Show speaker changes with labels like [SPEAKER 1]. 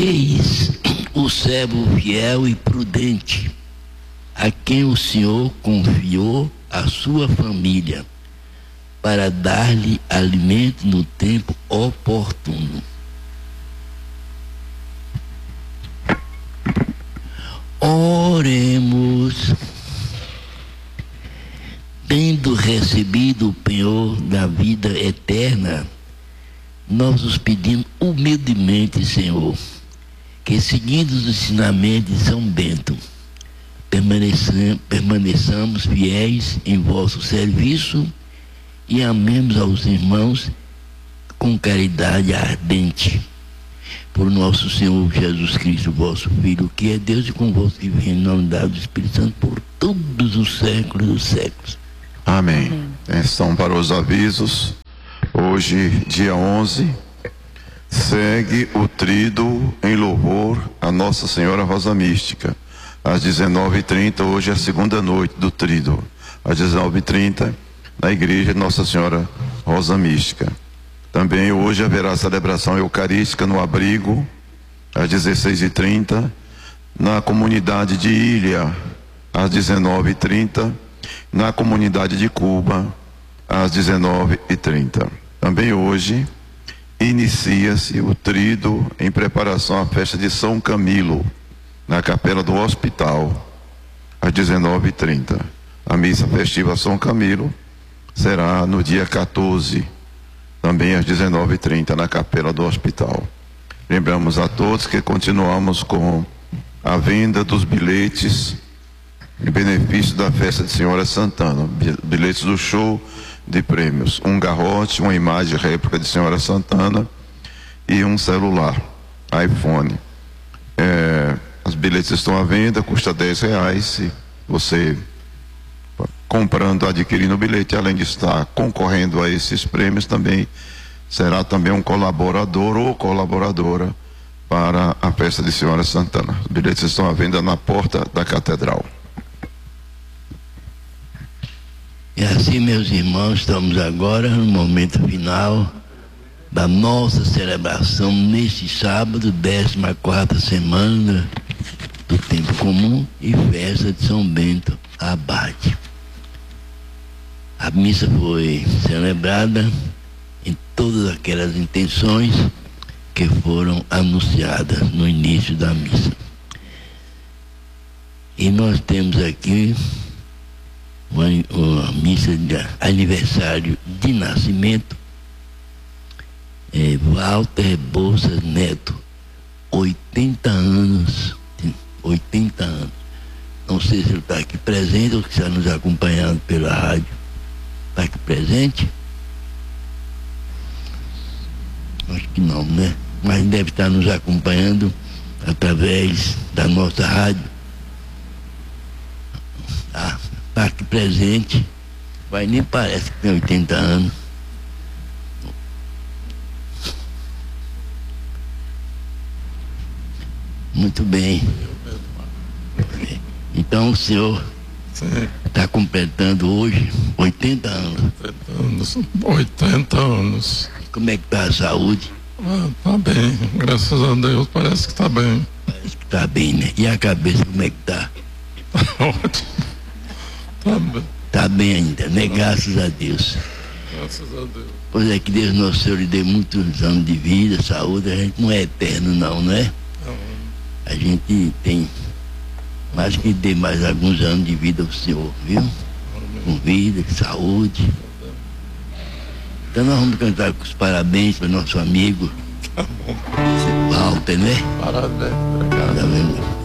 [SPEAKER 1] Eis o servo fiel e prudente, a quem o Senhor confiou a sua família, para dar-lhe alimento no tempo oportuno. Oremos. Tendo recebido o penhor da vida eterna, nós os pedimos humildemente, Senhor, que, seguindo os ensinamentos de São Bento, permaneçamos fiéis em vosso serviço e amemos aos irmãos com caridade ardente. Por nosso Senhor Jesus Cristo, vosso Filho, que é Deus e convosco, que vem em nome do Espírito Santo, por todos os séculos dos séculos.
[SPEAKER 2] Amém. Atenção para os avisos. Hoje, dia 11, segue o tríduo em louvor a Nossa Senhora Rosa Mística. Às 19h30, hoje é a segunda noite do tríduo. Às 19h30, na igreja Nossa Senhora Rosa Mística. Também hoje haverá a celebração eucarística no abrigo, às 16h30, na comunidade de Ilha, às 19h30, na comunidade de Cuba, às 19h30. Também hoje inicia-se o tríduo em preparação à festa de São Camilo, na capela do hospital, às 19h30. A missa festiva São Camilo será no dia 14, também às 19h30, na capela do hospital. Lembramos a todos que continuamos com a venda dos bilhetes em benefício da festa de Senhora Santana, bilhetes do show de prêmios, um garrote, uma imagem réplica de Senhora Santana e um celular, iPhone. Os bilhetes estão à venda, custa R$10. Se você comprando, adquirindo o bilhete, além de estar concorrendo a esses prêmios, também será também um colaborador ou colaboradora para a festa de Senhora Santana. Os bilhetes estão à venda na porta da catedral.
[SPEAKER 1] E assim, meus irmãos, estamos agora no momento final da nossa celebração neste sábado, 14ª semana do tempo comum e festa de São Bento Abade. A missa foi celebrada em todas aquelas intenções que foram anunciadas no início da missa. E nós temos aqui uma missa de aniversário de nascimento, Walter Bolsas Neto, 80 anos. Não sei se ele está aqui presente ou se está nos acompanhando pela rádio. Está aqui presente? Acho que não, né? Mas deve estar nos acompanhando através da nossa rádio. Está aqui presente, mas nem parece que tem 80 anos. Muito bem. Então o senhor está completando hoje 80 anos.
[SPEAKER 3] 80 anos.
[SPEAKER 1] Como é que está a saúde?
[SPEAKER 3] Tá bem, graças a Deus, parece que está bem.
[SPEAKER 1] Parece que está bem, né? E a cabeça, como é que está?
[SPEAKER 3] Tá ótimo. Tá bem.
[SPEAKER 1] Tá bem ainda, né? Graças a Deus.
[SPEAKER 3] Graças a Deus.
[SPEAKER 1] Pois é, que Deus Nosso Senhor lhe dê muitos anos de vida, saúde. A gente não é eterno não, né?
[SPEAKER 3] Não.
[SPEAKER 1] A gente tem mais que dê mais alguns anos de vida ao Senhor, viu? Com vida, saúde. Então nós vamos cantar com os parabéns para nosso amigo
[SPEAKER 3] Tá bom.
[SPEAKER 1] Walter, né?
[SPEAKER 3] Parabéns, obrigado.
[SPEAKER 1] Tá vendo?